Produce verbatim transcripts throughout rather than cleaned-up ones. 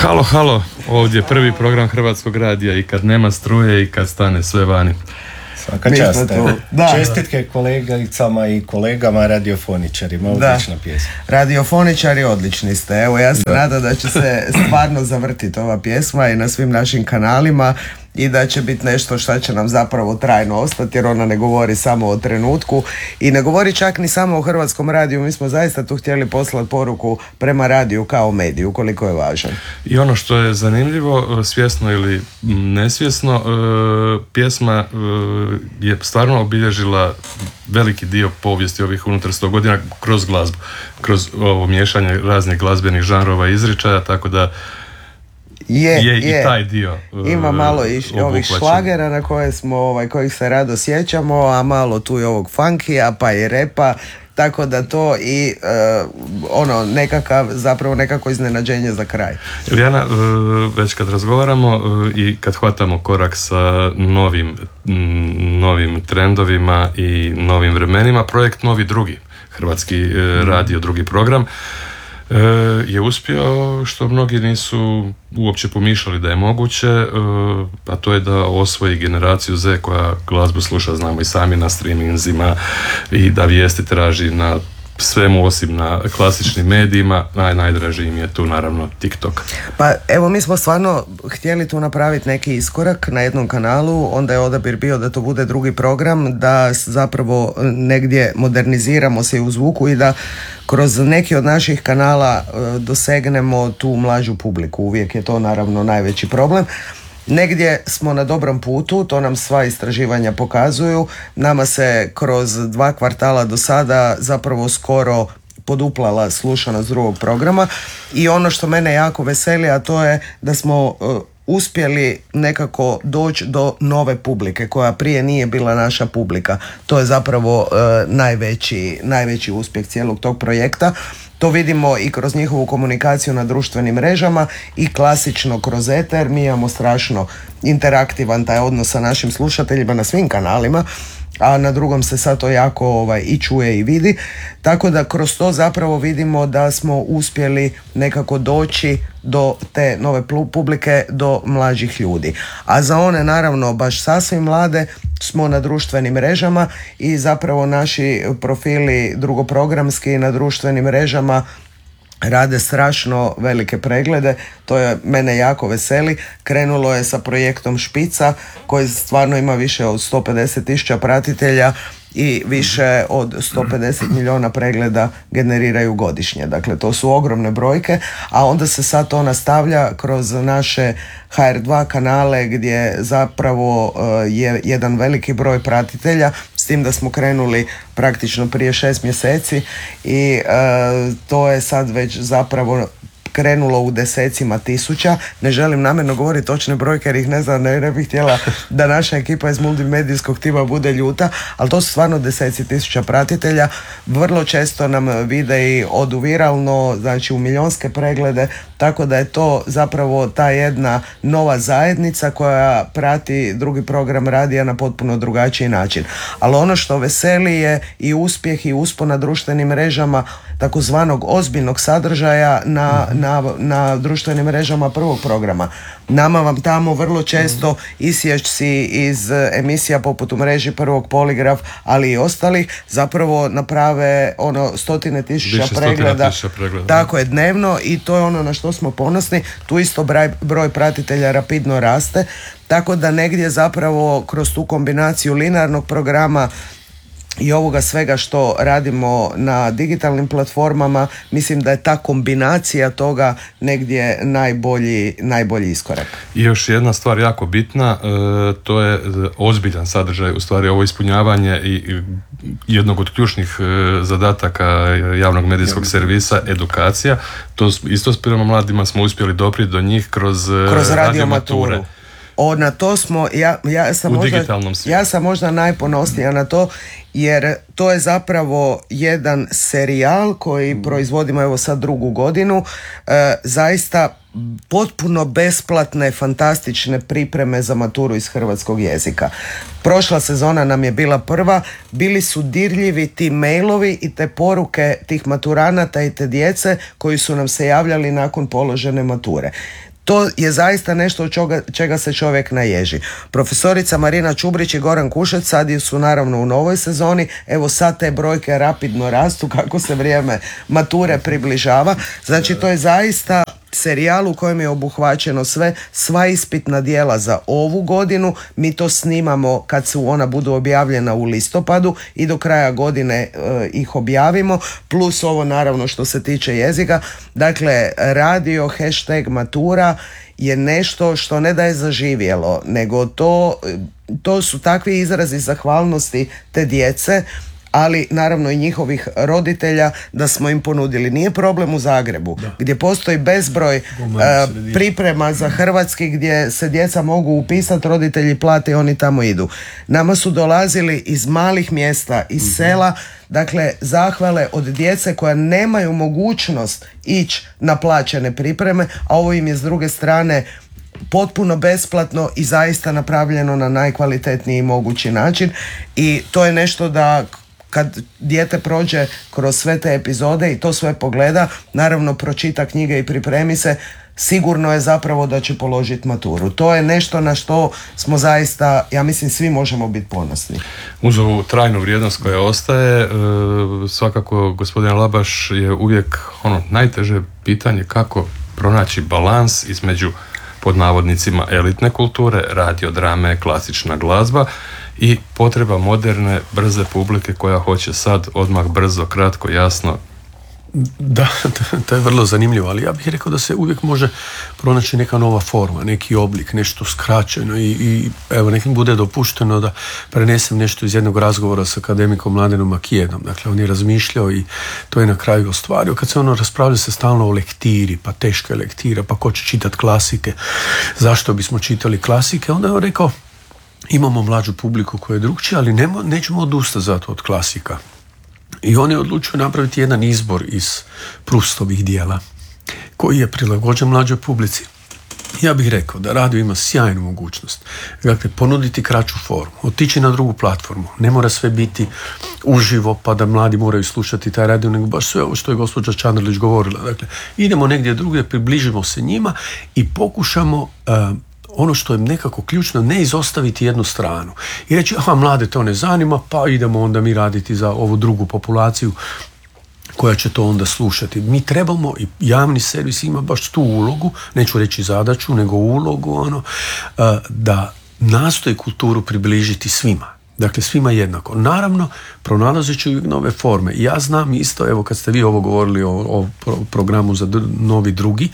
Halo, halo, ovdje je prvi program Hrvatskog radija i kad nema struje i kad stane sve vani. Svaka čast. Čestitke kolegicama i kolegama radiofoničarima, odlična pjesma. Radiofoničari odlični ste, evo ja se nadam da će se stvarno zavrtiti ova pjesma i na svim našim kanalima i da će biti nešto što će nam zapravo trajno ostati, jer ona ne govori samo o trenutku i ne govori čak ni samo o Hrvatskom radiju. Mi smo zaista tu htjeli poslati poruku prema radiju kao mediju, koliko je važan. I ono što je zanimljivo, svjesno ili nesvjesno, pjesma je stvarno obilježila veliki dio povijesti ovih unutar sto godina kroz glazbu, kroz ovo miješanje raznih glazbenih žanrova i izričaja, tako da Je, je, je i taj dio ima malo i š, ovih šlagera na koje smo, ovaj, kojih se rado sjećamo, a malo tu i ovog funkija pa i repa, tako da to i uh, ono nekakav, zapravo nekako iznenađenje za kraj. Ilijana, već kad razgovaramo i kad hvatamo korak sa novim novim trendovima i novim vremenima, projekt Novi drugi, Hrvatski mm. radio drugi program je uspio što mnogi nisu uopće pomišljali da je moguće, a to je da osvoji generaciju Z koja glazbu sluša, znamo i sami, na streamingzima i da vijesti traži na svemu osim na klasičnim medijima. Naj, najdraži im je tu naravno TikTok. Pa evo, mi smo stvarno htjeli tu napraviti neki iskorak na jednom kanalu, onda je odabir bio da to bude drugi program, da zapravo negdje moderniziramo se u zvuku i da kroz neki od naših kanala dosegnemo tu mlađu publiku. Uvijek je to naravno najveći problem. Negdje smo na dobrom putu, to nam sva istraživanja pokazuju. Nama se kroz dva kvartala do sada zapravo skoro poduplala slušanost drugog programa i ono što mene jako veseli, a to je da smo uh, uspjeli nekako doći do nove publike koja prije nije bila naša publika. To je zapravo uh, najveći, najveći uspjeh cijelog tog projekta. To vidimo i kroz njihovu komunikaciju na društvenim mrežama i klasično kroz eter. Mi imamo strašno interaktivan taj odnos sa našim slušateljima na svim kanalima, a na drugom se sad to jako ovaj, i čuje i vidi. Tako da kroz to zapravo vidimo da smo uspjeli nekako doći do te nove publike, do mlađih ljudi. A za one naravno baš sasvim mlade smo na društvenim mrežama i zapravo naši profili drugoprogramski na društvenim mrežama rade strašno velike preglede, to je mene jako veseli. Krenulo je sa projektom Špica koji stvarno ima više od sto pedeset tisuća pratitelja i više od sto pedeset milijuna pregleda generiraju godišnje. Dakle, to su ogromne brojke, a onda se sad to nastavlja kroz naše ha er dva kanale gdje zapravo uh, je jedan veliki broj pratitelja, s tim da smo krenuli praktično prije šest mjeseci i uh, to je sad već zapravo krenulo u desecima tisuća. Ne želim namjerno govoriti točne brojke jer ih ne znam, ne, ne bih htjela da naša ekipa iz multimedijskog tima bude ljuta, ali to su stvarno deseci tisuća pratitelja. Vrlo često nam videi odu viralno, znači u milionske preglede, tako da je to zapravo ta jedna nova zajednica koja prati drugi program radija na potpuno drugačiji način. Ali ono što veseli je i uspjeh i uspon na društvenim mrežama takozvanog ozbiljnog sadržaja na, na, na društvenim mrežama prvog programa. Nama vam tamo vrlo često isječci iz emisija poput U mreži, Prvog, Poligraf, ali i ostalih zapravo naprave ono stotine tisuća pregleda, pregleda. Tako je, dnevno, i to je ono na što smo ponosni. Tu isto broj, broj pratitelja rapidno raste, tako da negdje zapravo kroz tu kombinaciju linearnog programa i ovoga svega što radimo na digitalnim platformama, mislim da je ta kombinacija toga negdje najbolji, najbolji iskorak. I još jedna stvar jako bitna, e, to je ozbiljan sadržaj, u stvari ovo ispunjavanje i, i jednog od ključnih e, zadataka javnog medijskog servisa, edukacija. To isto s prema mladima smo uspjeli doprijeti do njih kroz, kroz radio mature. O, na to smo, ja, ja, sam možda, ja sam možda najponosnija na to, jer to je zapravo jedan serijal koji mm. proizvodimo evo sad drugu godinu, e, zaista potpuno besplatne, fantastične pripreme za maturu iz hrvatskog jezika. Prošla sezona nam je bila prva, bili su dirljivi ti mailovi i te poruke tih maturanata i te djece koji su nam se javljali nakon položene mature. To je zaista nešto od čega, čega se čovjek naježi. Profesorica Marina Čubrić i Goran Kušec sad su naravno u novoj sezoni. Evo sad te brojke rapidno rastu kako se vrijeme mature približava. Znači to je zaista serijal u kojem je obuhvaćeno sve, sva ispitna djela za ovu godinu. Mi to snimamo kad su ona budu objavljena u listopadu i do kraja godine e, ih objavimo, plus ovo naravno što se tiče jezika. Dakle, radio hashtag matura je nešto što ne da je zaživjelo, nego to, to su takvi izrazi zahvalnosti te djece, ali naravno i njihovih roditelja, da smo im ponudili. Nije problem u Zagrebu, da, gdje postoji bezbroj uh, priprema za hrvatski, gdje se djeca mogu upisati, roditelji plate i oni tamo idu. Nama su dolazili iz malih mjesta, iz mm-hmm. sela, dakle zahvale od djece koja nemaju mogućnost ići na plaćene pripreme, a ovo im je s druge strane potpuno besplatno i zaista napravljeno na najkvalitetniji mogući način. I to je nešto da kad dijete prođe kroz sve te epizode i to sve pogleda, naravno pročita knjige i pripremi se, sigurno je zapravo da će položiti maturu. To je nešto na što smo zaista, ja mislim, svi možemo biti ponosni. Uz ovu trajnu vrijednost koja ostaje, svakako gospodin Labaš je uvijek ono najteže pitanje kako pronaći balans između, pod navodnicima, elitne kulture, radio, drame, klasična glazba i potreba moderne, brze publike koja hoće sad odmah brzo, kratko, jasno. Da, to je vrlo zanimljivo, ali ja bih rekao da se uvijek može pronaći neka nova forma, neki oblik, nešto skraćeno i, i evo, nekim bude dopušteno da prenesem nešto iz jednog razgovora s akademikom Mladenom Makijedom. Dakle, on je razmišljao i to je na kraju ostvario. Kad se ono raspravlja se stalno o lektiri, pa teška je lektira, pa ko će čitati klasike, zašto bismo čitali klasike, onda je on rekao, imamo mlađu publiku koja je drugčija, ali nemo, nećemo odustati zato od klasika. I on je odlučio napraviti jedan izbor iz Proustovih dijela koji je prilagođen mlađoj publici. Ja bih rekao da radio ima sjajnu mogućnost. Dakle, ponuditi kraću formu, otići na drugu platformu. Ne mora sve biti uživo pa da mladi moraju slušati taj radio, nego baš sve ovo što je gospođa Čandrlić govorila. Dakle, idemo negdje drugdje, približimo se njima i pokušamo uh, ono što je nekako ključno, ne izostaviti jednu stranu i reći, aha, mlade to ne zanima, pa idemo onda mi raditi za ovu drugu populaciju koja će to onda slušati. Mi trebamo, i javni servis ima baš tu ulogu, neću reći zadaću, nego ulogu, ono, da nastoji kulturu približiti svima. Dakle, svima jednako. Naravno, pronalazeći uvijek nove forme. Ja znam isto, evo kad ste vi ovo govorili o, o programu za d- novi drugi,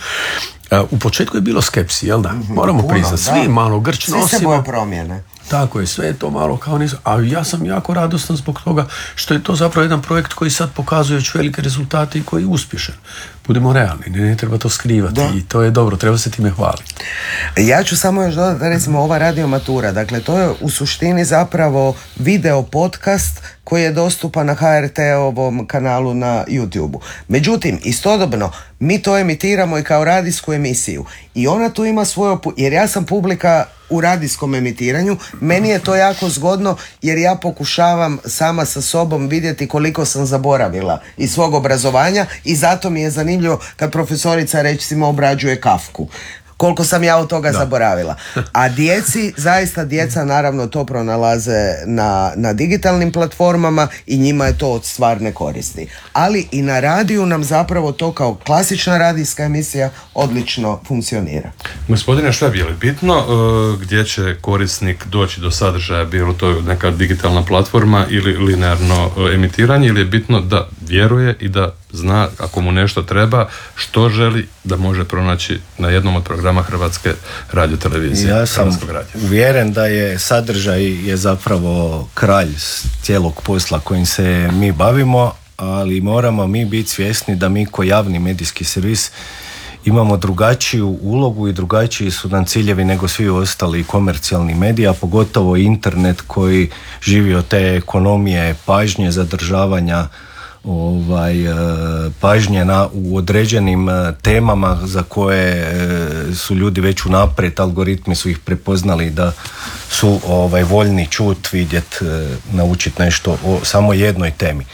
u početku je bilo skepsi, jel da? Moramo priznati, svi da. Malo grč nosimo. Svi se boje promjene. Tako je, sve je to malo kao niz... A ja sam jako radostan zbog toga što je to zapravo jedan projekt koji sad pokazuje već velike rezultate i koji je uspješan. Budemo realni, ne, ne treba to skrivati da. I to je dobro, treba se time hvaliti. Ja ću samo još dodati, recimo, ova radio matura, dakle to je u suštini zapravo video podcast koji je dostupan na ha er te-ovom kanalu na YouTube-u. Međutim, istodobno, mi to emitiramo i kao radijsku emisiju i ona tu ima svoju, jer ja sam publika u radijskom emitiranju, meni je to jako zgodno jer ja pokušavam sama sa sobom vidjeti koliko sam zaboravila iz svog obrazovanja i zato mi je zanimljivo kad profesorica recimo obrađuje Kafku. Koliko sam ja od toga da. zaboravila. A djeci, zaista djeca naravno to pronalaze na, na digitalnim platformama i njima je to od stvarne koristi. Ali i na radiju nam zapravo to kao klasična radijska emisija odlično funkcionira. Gospodine Šveb, je li bitno uh, gdje će korisnik doći do sadržaja, bilo to neka digitalna platforma ili linearno uh, emitiranje, ili je bitno da vjeruje i da zna ako mu nešto treba, što želi, da može pronaći na jednom od programa Hrvatske radiotelevizije. Ja sam uvjeren da je sadržaj je zapravo kralj cijelog posla kojim se mi bavimo, ali moramo mi biti svjesni da mi ko javni medijski servis imamo drugačiju ulogu i drugačiji su nam ciljevi nego svi ostali komercijalni mediji, a pogotovo internet koji živi od te ekonomije pažnje, zadržavanja ovaj, pažnje na, u određenim temama za koje su ljudi već unaprijed, algoritmi su ih prepoznali da su ovaj, voljni čut, vidjet, naučiti nešto o samo jednoj temi.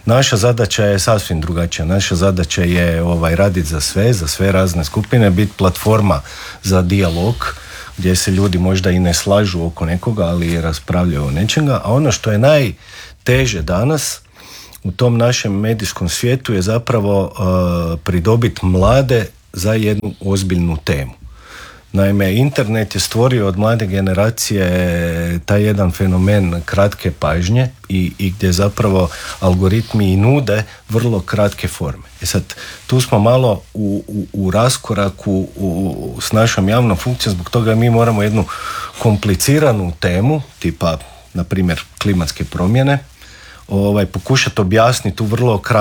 Naša zadaća je sasvim drugačija. Naša zadaća je ovaj, raditi za sve, za sve razne skupine, biti platforma za dijalog, gdje se ljudi možda i ne slažu oko nekoga, ali raspravljaju o nečega. A ono što je najteže danas u tom našem medijskom svijetu je zapravo uh, pridobiti mlade za jednu ozbiljnu temu. Naime, internet je stvorio od mlade generacije taj jedan fenomen kratke pažnje i, i gdje zapravo algoritmi i nude vrlo kratke forme. I sad, tu smo malo u, u, u raskoraku u, u, s našom javnom funkcijom, zbog toga mi moramo jednu kompliciranu temu, tipa, na primjer, klimatske promjene, ovaj, pokušati objasniti u vrlo kratko